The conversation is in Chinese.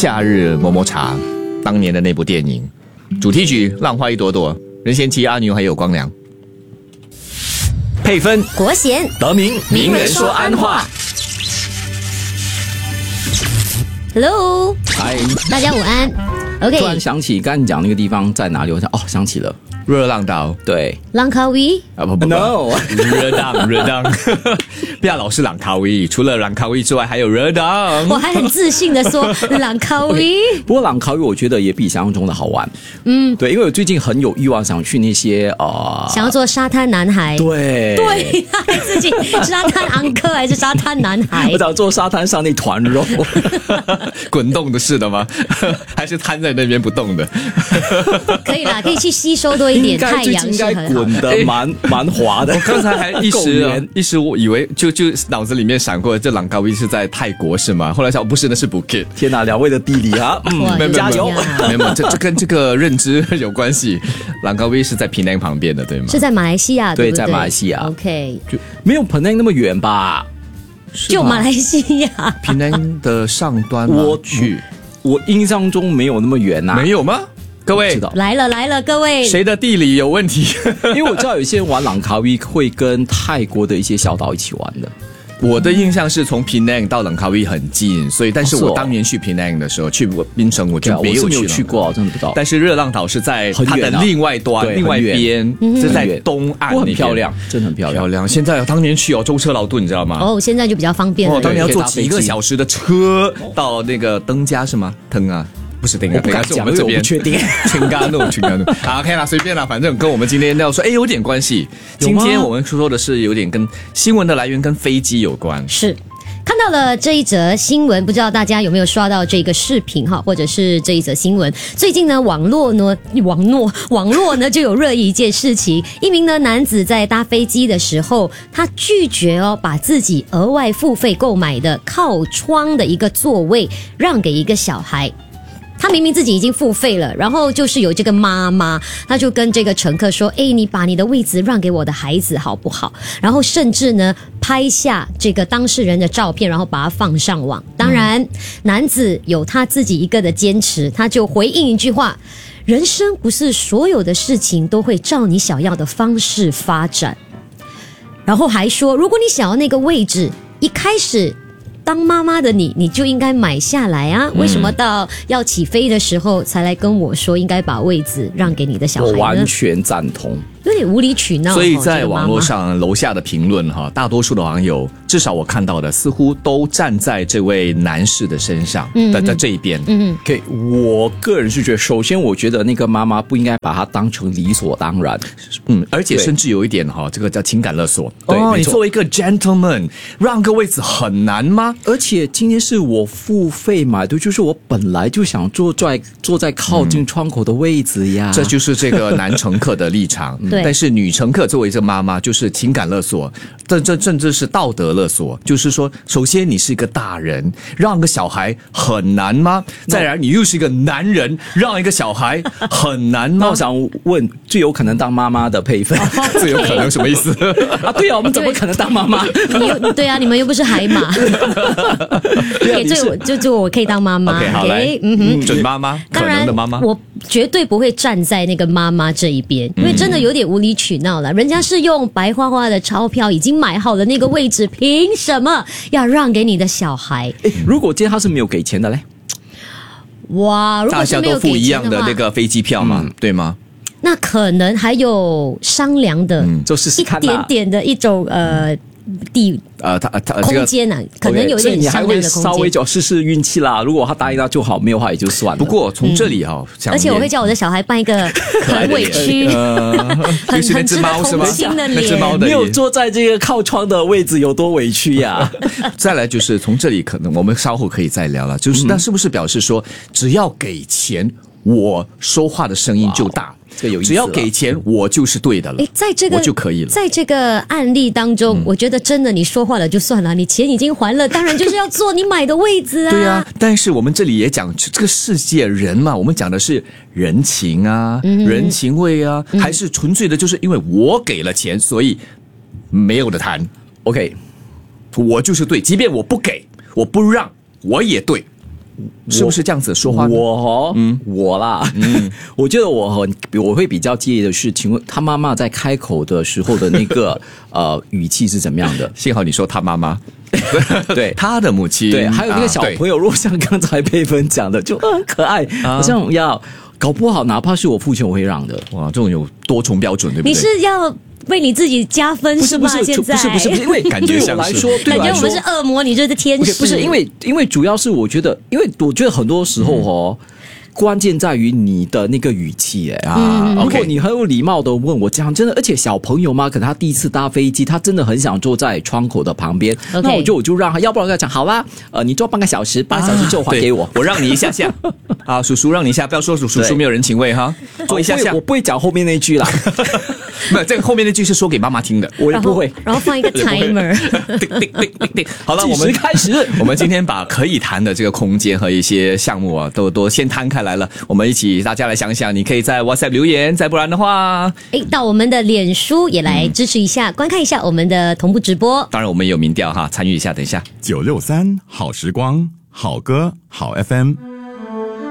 夏日么么茶，当年的那部电影，主题曲浪花一朵朵，任贤齐、阿牛还有光良。配分国贤德明，名人说安话。 Hello， 嗨， 大家午安。OK， 突然想起刚才你讲那个地方在哪里，我想起了热浪岛， 对， 朗卡威啊不 ，No， 热浪，不要老是朗卡威，除了朗卡威之外，还有热浪。 我还很自信的说朗卡威。 不过朗卡威我觉得也比想象中的好玩，对，因为我最近很有欲望想去那些想要做沙滩男孩， 对， 他自己沙滩昂科还是沙滩男孩？ 我想做沙滩上那团肉， 滚动的是的吗？还是瘫在那边不动的？ 可以啦，可以去吸收多一点太阳， 应该滚得蛮滑的。 我刚才还一时我以为就脑子里面闪过，这朗高威是在泰国是吗？后来想不是，那是 Bukit。 天哪，两位的地理啊，加油！ 没有，这跟这个认知有关系。朗高威是在Penang旁边的，对吗？ 是在马来西亚，对不对？ 在马来西亚。 OK， 就没有Penang那么远吧？ 就马来西亚 Penang的上端我印象中没有那么远呐， 没有吗？各位来了，各位， 谁的地理有问题？ 因为我知道有些人玩朗卡威会跟泰国的一些小岛一起玩的。 我的印象是从Penang到朗卡威很近，所以但是我当年去Penang的时候，去槟城我就没有去过，真的不知道。 但是热浪岛是在它的另外端、另外边，是在东岸， 很漂亮，真的很漂亮。 现在当年去周车劳顿，你知道吗？ 现在就比较方便了。 当年要坐几个小时的车到那个登嘉是吗？登啊。不是登嘉，是我们这边不确定。 全家路。好 ，OK 啦，随便啦，反正跟我们今天要说，有点关系。今天我们说的是有点跟新闻的来源跟飞机有关。 是。看到了这一则新闻，不知道大家有没有刷到这个视频哈，或者是这一则新闻。最近呢，网络呢就有热议一件事情，一名呢男子在搭飞机的时候，他拒绝把自己额外付费购买的靠窗的一个座位让给一个小孩。他明明自己已经付费了，然后就是有这个妈妈，他就跟这个乘客说：“你把你的位子让给我的孩子好不好？”然后甚至呢拍下这个当事人的照片，然后把它放上网。当然，男子有他自己一个的坚持，他就回应一句话：“人生不是所有的事情都会照你想要的方式发展。”然后还说，如果你想要那个位置，一开始当妈妈的你就应该买下来啊！为什么到要起飞的时候才来跟我说应该把位子让给你的小孩呢？ 我完全赞同， 有点无理取闹。 所以在网络上楼下的评论大多数的网友，至少我看到的似乎都站在这位男士的身上，在这一边。 OK， 我个人是觉得，首先我觉得那个妈妈不应该把它当成理所当然， 而且甚至有一点这个叫情感勒索。 对， 你作为一个 gentleman， 让个位子很难吗？ 而且今天是我付费买的，就是我本来就想坐在靠近窗口的位置呀。 这就是这个男乘客的立场。但是女乘客作为这妈妈，就是情感勒索，这甚至是道德勒索。就是说，首先你是一个大人，让个小孩很难吗？再来，你又是一个男人，让一个小孩很难吗？ 那我想问，最有可能当妈妈的配分， 最有可能什么意思啊？对啊，我们怎么可能当妈妈？ 对啊，你们又不是海马。就我可以当妈妈。 OK， 好来，准妈妈，可能的妈妈。 我绝对不会站在那个妈妈这一边，因为真的有点无理取闹了。人家是用白花花的钞票已经买好了那个位置，凭什么要让给你的小孩？ 如果今天他是没有给钱的嘞？ 哇，如果是没有给钱的话，大家都付一样的那个飞机票嘛，对吗？ 那可能还有商量的， 就是一点点的一种空间呢，可能有一点商量的空间。 你还会稍微就试试运气啦。如果他答应到就好，没有的话也就算了。 不过从这里而且我会叫我的小孩扮一个很委屈、很值得同情的脸。 那只猫的没有坐在这个靠窗的位置有多委屈呀？ 再来就是从这里，可能我们稍后可以再聊了。就是那是不是表示说，只要给钱，我说话的声音就大？只要给钱，我就是对的了。我就可以了。 在这个案例当中，我觉得真的你说话了就算了，你钱已经还了，当然就是要坐你买的位置啊。 对啊，但是我们这里也讲这个世界人嘛，我们讲的是人情啊、人情味啊，还是纯粹的就是因为我给了钱，所以没有的谈。OK， 我就是对，即便我不给，我不让，我也对。 是不是这样子说话呢？ 我啦，我觉得我会比较介意的是，请问他妈妈在开口的时候的那个语气是怎么样的？ 幸好你说他妈妈， 对， 他的母亲， 对，还有那个小朋友，如果像刚才佩芬讲的，就很可爱，好像搞不好哪怕是我父亲，我会让的。 哇，这种有多重标准，对不对？ 你是要为你自己加分是吗？现在不是，因为感觉对我来说， 感觉我们是恶魔，你就是天使。 不是因为主要是我觉得很多时候关键在于你的那个语气如果你很有礼貌的问我，讲真的，而且小朋友嘛，可能他第一次搭飞机，他真的很想坐在窗口的旁边，那我就让他，要不然我跟他讲好啦，你坐半个小时之后还给我， 我让你一下下啊，叔叔让你一下，不要说叔叔没有人情味哈，坐一下下， 我不会讲后面那句啦。 没有，这个后面那句是说给妈妈听的， 我也不会。 然后放一个 timer， 叮。好了，我们开始。 我们今天把可以谈的这个空间和一些项目都先摊开来了，我们一起大家来想想，你可以在 WhatsApp 留言，再不然的话， 到我们的脸书也来支持一下，观看一下我们的同步直播。 当然，我们也有民调哈，参与一下。等一下 963好时光，好歌好 FM。